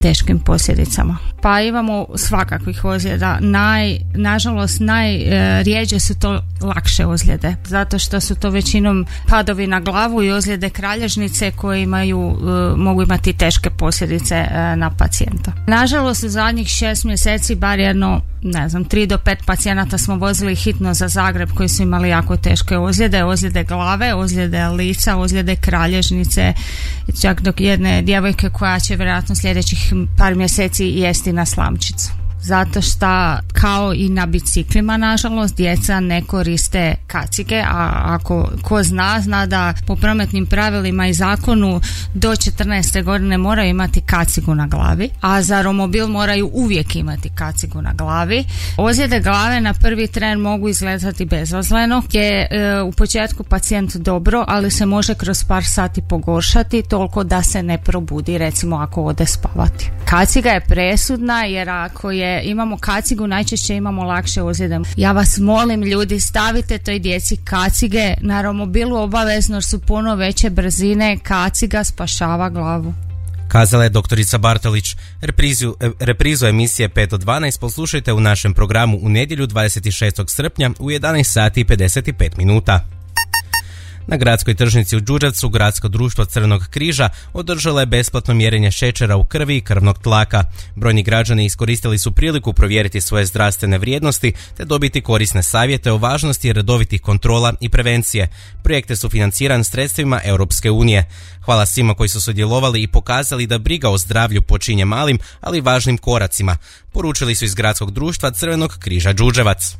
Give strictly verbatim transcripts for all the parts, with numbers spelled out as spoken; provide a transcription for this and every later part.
teškim posljedicama. Pa imamo svakakvih ozljeda. Naj, nažalost, najrijeđe su to lakše ozljede, zato što su to većinom padovi na glavu i ozljede kralježnice koje imaju, mogu imati teške posljedice na pacijenta. Nažalost, u zadnjih šest mjeseci bar jedno, ne znam, tri do pet pacijenata smo vozili hitno za Zagreb koji su imali jako teške ozljede, ozljede glave, ozljede lica, ozljede kralježnice, čak dok jedne djevojke koja će vjerojatno sljedećih par mjeseci jesti na slamčicu. Zato što, kao i na biciklima, nažalost, djeca ne koriste kacige, a ako ko zna, zna da po prometnim pravilima i zakonu do četrnaeste godine moraju imati kacigu na glavi, a za romobil moraju uvijek imati kacigu na glavi. Ozljede glave na prvi tren mogu izgledati bezazleno, gdje je e, u početku pacijent dobro, ali se može kroz par sati pogoršati toliko da se ne probudi, recimo ako ode spavati. Kaciga je presudna, jer ako je imamo kacigu, najčešće imamo lakše ozljede. Ja vas molim, ljudi, stavite toj djeci kacige na romobilu obavezno, su puno veće brzine, kaciga spašava glavu. Kazala je doktorica Bartolić. Reprizu, reprizu emisije pet do dvanaest poslušajte u našem programu u nedjelju dvadeset šestog srpnja u jedanaest sati i pedeset pet minuta. Na gradskoj tržnici u Đurđevcu Gradsko društvo Crvenog križa održalo je besplatno mjerenje šećera u krvi i krvnog tlaka. Brojni građani iskoristili su priliku provjeriti svoje zdravstvene vrijednosti te dobiti korisne savjete o važnosti redovitih kontrola i prevencije. Projekte su financiran sredstvima Europske unije. Hvala svima koji su sudjelovali i pokazali da briga o zdravlju počinje malim, ali važnim koracima, poručili su iz Gradskog društva Crvenog križa Đurđevac.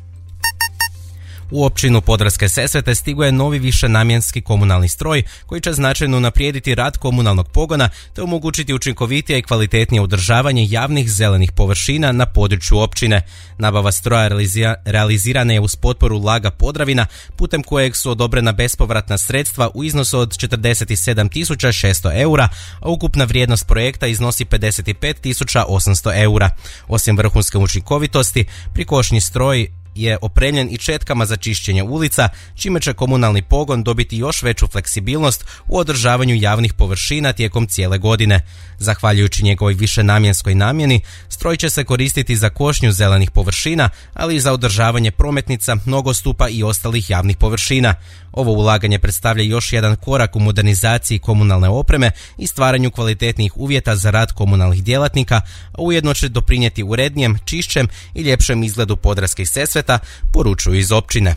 U općinu Podravske Sesvete stigao je novi višenamjenski komunalni stroj koji će značajno unaprijediti rad komunalnog pogona te omogućiti učinkovitije i kvalitetnije održavanje javnih zelenih površina na području općine. Nabava stroja realizirana je uz potporu Laga Podravina, putem kojeg su odobrena bespovratna sredstva u iznosu od četrdeset sedam tisuća šesto eura, a ukupna vrijednost projekta iznosi pedeset pet tisuća osamsto eura. Osim vrhunske učinkovitosti, prikošni stroj je opremljen i četkama za čišćenje ulica, čime će komunalni pogon dobiti još veću fleksibilnost u održavanju javnih površina tijekom cijele godine. Zahvaljujući njegovoj višenamjenskoj namjeni, stroj će se koristiti za košnju zelenih površina, ali i za održavanje prometnica, nogostupa i ostalih javnih površina. Ovo ulaganje predstavlja još jedan korak u modernizaciji komunalne opreme i stvaranju kvalitetnijih uvjeta za rad komunalnih djelatnika, a ujedno će doprinijeti urednijem, čišćem i ljepšem izgledu Podravskih Sesveta, poručuju iz općine.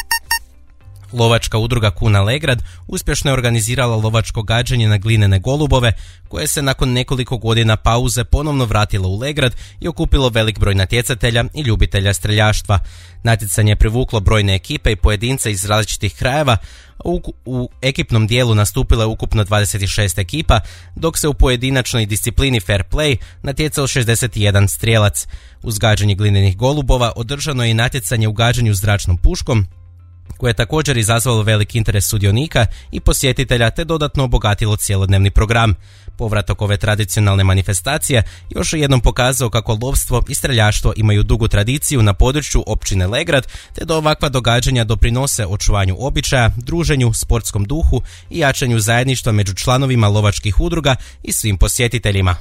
Lovačka udruga Kuna Legrad uspješno je organizirala lovačko gađanje na glinene golubove, koje se nakon nekoliko godina pauze ponovno vratilo u Legrad i okupilo velik broj natjecatelja i ljubitelja streljaštva. Natjecanje je privuklo brojne ekipe i pojedince iz različitih krajeva. U, u ekipnom dijelu nastupilo je ukupno dvadeset šest ekipa, dok se u pojedinačnoj disciplini Fair Play natjecao šezdeset jedan strijelac. Uz gađanje glinenih golubova održano je i natjecanje u gađanju zračnom puškom, koje je također izazvalo velik interes sudionika i posjetitelja te dodatno obogatilo cjelodnevni program. Povratak ove tradicionalne manifestacije još je jednom pokazao kako lovstvo i streljaštvo imaju dugu tradiciju na području općine Legrad, te da ovakva događanja doprinose očuvanju običaja, druženju, sportskom duhu i jačanju zajedništva među članovima lovačkih udruga i svim posjetiteljima.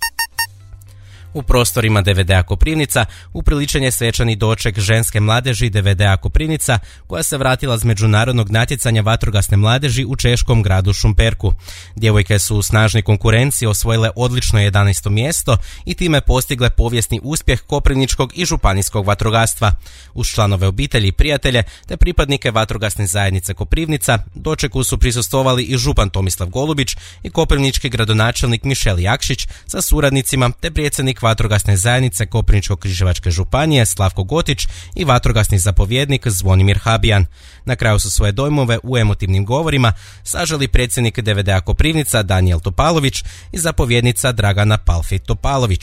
U prostorima D V D-a Koprivnica upriličen je svečani doček ženske mladeži D V D-a Koprivnica, koja se vratila s međunarodnog natjecanja vatrogasne mladeži u češkom gradu Šumperku. Djevojke su u snažnoj konkurenciji osvojile odlično jedanaesto mjesto i time postigle povijesni uspjeh koprivničkog i županijskog vatrogastva. Uz članove obitelji i prijatelje te pripadnike vatrogasne zajednice Koprivnica dočeku su prisustvovali i župan Tomislav Golubić i koprivnički gradonačelnik Mišel Jakšić sa suradnicima te predsjednik vatrogasne zajednice Koprivničko-križevačke županije Slavko Gotić i vatrogasni zapovjednik Zvonimir Habijan. Na kraju su svoje dojmove u emotivnim govorima saželi predsjednik D V D-a Koprivnica Danijel Topalović i zapovjednica Dragana Palfi Topalović.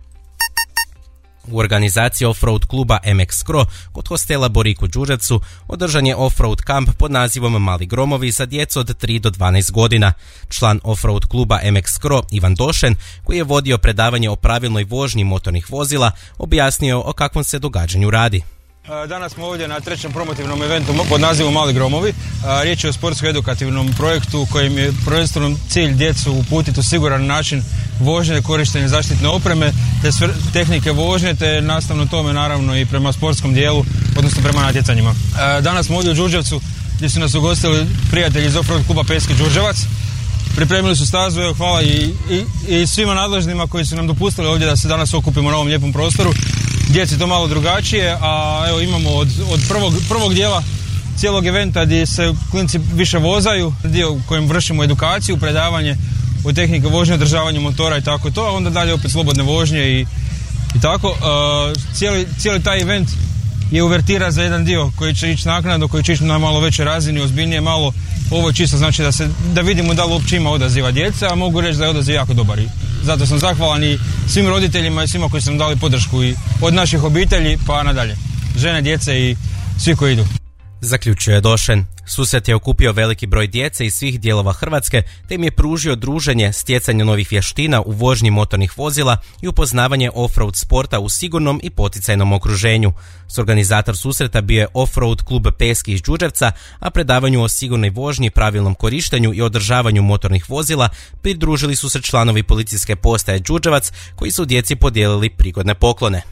U organizaciji offroad kluba M X Kro kod hostela Borik u Đurđevcu održan je offroad kamp pod nazivom Mali gromovi za djecu od tri do dvanaest godina. Član offroad kluba M X Kro Ivan Došen, koji je vodio predavanje o pravilnoj vožnji motornih vozila, objasnio o kakvom se događanju radi. Danas smo ovdje na trećem promotivnom eventu pod nazivom Mali gromovi. Riječ je o sportsko-edukativnom projektu kojim je prvenstveno cilj djecu uputiti u siguran način vožnje, korištenje zaštitne opreme, te sve tehnike vožnje, te nastavno tome naravno i prema sportskom dijelu, odnosno prema natjecanjima. Danas smo ovdje u Đurđevcu gdje su nas ugostili prijatelji iz Offroad kluba Peski Đurđevac. Pripremili su stazu, evo hvala i, i, i svima nadležnima koji su nam dopustili ovdje da se danas okupimo na ovom lijepom prostoru. Djeci to malo drugačije, a evo imamo od, od prvog, prvog dijela cijelog eventa gdje se klinci više vozaju, dio u kojem vršimo edukaciju, predavanje o tehnike vožnje, održavanju motora i tako to, a onda dalje opet slobodne vožnje i, i tako. Uh, cijeli, cijeli taj event je uvertira za jedan dio koji će ići naknadno, koji će ići na malo većoj razini, ozbiljnije malo. Ovo je čisto znači da, se, da vidimo da li uopće ima odaziva djece, a mogu reći da je odaziv jako dobar. I zato sam zahvalan i svim roditeljima i svima koji su nam dali podršku i od naših obitelji pa nadalje. Žene, djece i svi koji idu. Zaključuje Došen. Susret je okupio veliki broj djece iz svih dijelova Hrvatske, te im je pružio druženje, stjecanje novih vještina u vožnji motornih vozila i upoznavanje off-road sporta u sigurnom i poticajnom okruženju. Organizator susreta bio je Offroad klub Peski iz Đurđevca, a predavanju o sigurnoj vožnji, pravilnom korištenju i održavanju motornih vozila pridružili su se članovi policijske postaje Đurđevac koji su djeci podijelili prigodne poklone.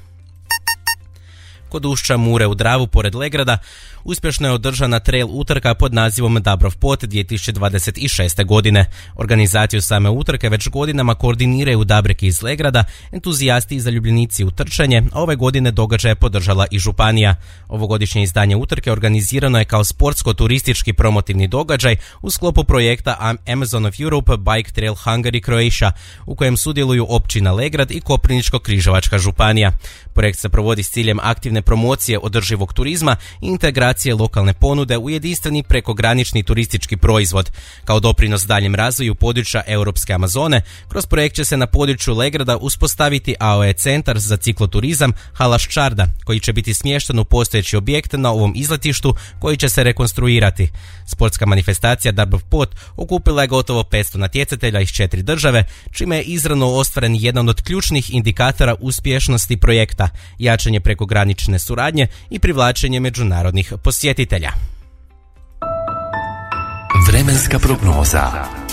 Kod ušća Mure u Dravu pored Legrada uspješno je održana trail utrka pod nazivom Dabrov Pot dvije tisuće dvadeset šeste. godine. Organizaciju same utrke već godinama koordiniraju Dabreki iz Legrada, entuzijasti i zaljubljenici u trčanje, a ove godine događaj je podržala i županija. Ovogodišnje izdanje utrke organizirano je kao sportsko-turistički promotivni događaj u sklopu projekta Amazon of Europe Bike Trail Hungary Croatia, u kojem sudjeluju općina Legrad i Koprivničko-križevačka županija. Projekt se provodi s ciljem aktivne promocije održivog turizma i integracije lokalne ponude u jedinstveni prekogranični turistički proizvod. Kao doprinos daljem razvoju područja Europske Amazone, kroz projekt će se na području Legrada uspostaviti A O E centar za cikloturizam Halaš Čarda, koji će biti smješten u postojeći objekt na ovom izletištu koji će se rekonstruirati. Sportska manifestacija Dabrov Pot okupila je gotovo petsto natjecatelja iz četiri države, čime je izravno ostvaren jedan od ključnih indikatora uspješnosti projekta, jačanje prekogranične suradnje i privlačenje međunarodnih posjetitelja. Vremenska prognoza.